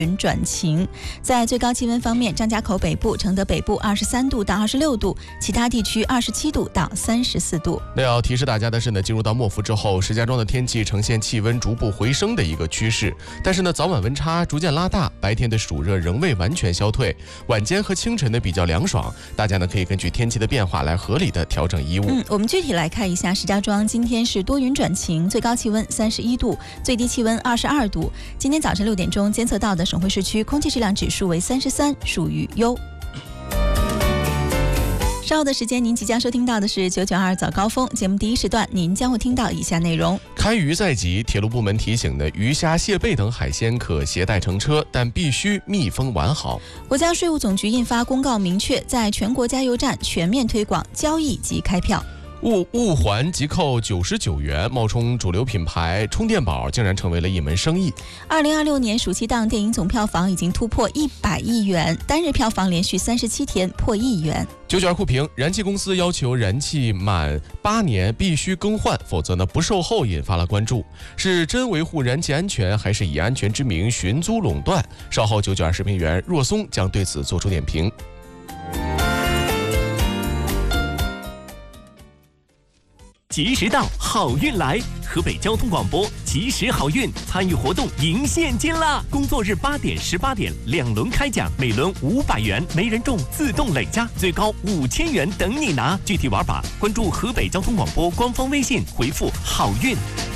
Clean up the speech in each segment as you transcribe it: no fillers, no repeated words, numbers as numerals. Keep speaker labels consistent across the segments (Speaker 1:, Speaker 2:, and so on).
Speaker 1: 云转晴。在最高气温方面，张家口北部、承德北部23度到26度，其他地区27度到34度。
Speaker 2: 那要提示大家的是呢，进入到末伏之后，石家庄的天气呈现气温逐步回升的一个趋势，但是呢，早晚温差逐渐拉大，白天的暑热仍未完全消退，晚间和清晨呢比较凉爽，大家呢可以根据天气的变化来合理的调整衣物。
Speaker 1: 我们具体来看一下，石家庄今天是多云转晴，最高气温31度，最低气温22度。今天早晨6点钟监测到的省会市区空气质量指数为33，属于优。稍后的时间，您即将收听到的是992早高峰节目第一时段，您将会听到以下内容：
Speaker 2: 开渔在即，铁路部门提醒呢，鱼虾、蟹贝等海鲜可携带乘车，但必须密封完好。
Speaker 1: 国家税务总局印发公告，明确在全国加油站全面推广交易及开票。
Speaker 2: 误还即扣99元，冒充主流品牌充电宝竟然成为了一门生意。
Speaker 1: 2026年暑期档电影总票房已经突破100亿元，单日票房连续37天破1亿元。
Speaker 2: 992酷评，燃气公司要求燃气满8年必须更换，否则呢不售后，引发了关注。是真维护燃气安全，还是以安全之名寻租垄断？稍后992视频员若松将对此做出点评。
Speaker 3: 及时到，好运来！河北交通广播及时好运参与活动赢现金啦！工作日8点、18点2轮开奖，每轮500元，没人中自动累加，最高5000元等你拿。具体玩法关注河北交通广播官方微信，回复好运。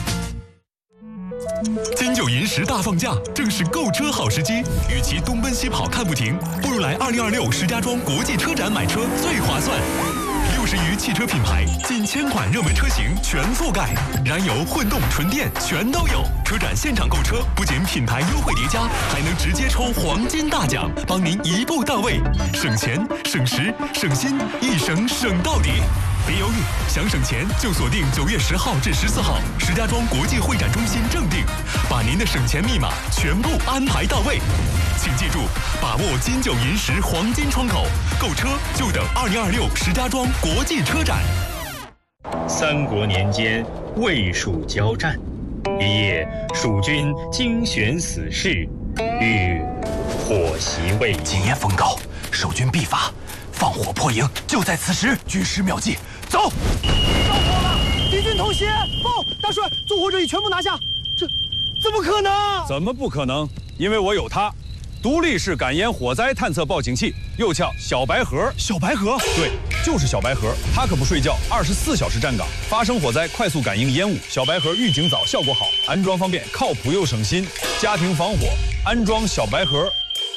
Speaker 4: 金九银十大放价，正是购车好时机。与其东奔西跑看不停，不如来2026石家庄国际车展买车最划算。60余汽车品牌，近1000款热门车型全覆盖，燃油、混动、纯电全都有。车展现场购车，不仅品牌优惠叠加，还能直接抽黄金大奖，帮您一步到位，省钱、省时、省心，一省省到底。别犹豫，想省钱就锁定9月10号至14号，石家庄国际会展中心正定，把您的省钱密码全部安排到位。请记住，把握金九银十黄金窗口，购车就等2026石家庄国际车展。
Speaker 5: 三国年间，魏蜀交战，一夜蜀军精选死士，欲火袭魏营。
Speaker 6: 今夜风高，守军必发，放火破营就在此时。举师妙计，走！
Speaker 7: 着火了！敌军偷袭！报，大帅，纵火者已全部拿下。这怎么可能？
Speaker 8: 怎么不可能？因为我有它。独立式感烟火灾探测报警器，又叫小白盒。
Speaker 7: 小白盒？
Speaker 8: 对，就是小白盒。它可不睡觉，24小时站岗，发生火灾快速感应烟雾。小白盒预警早，效果好，安装方便，靠谱又省心。家庭防火，安装小白盒。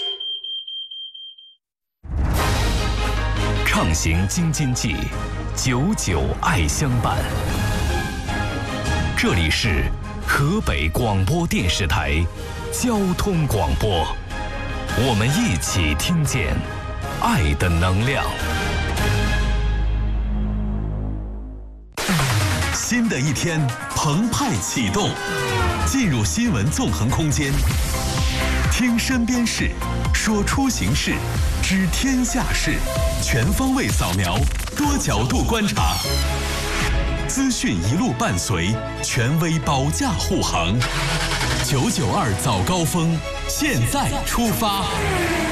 Speaker 3: 畅行京津冀，99爱相伴。这里是河北广播电视台交通广播。我们一起听见爱的能量。
Speaker 4: 新的一天澎湃启动，进入新闻纵横空间，听身边事，说出行事，知天下事，全方位扫描，多角度观察，资讯一路伴随，权威保驾护航。992早高峰，现在出发。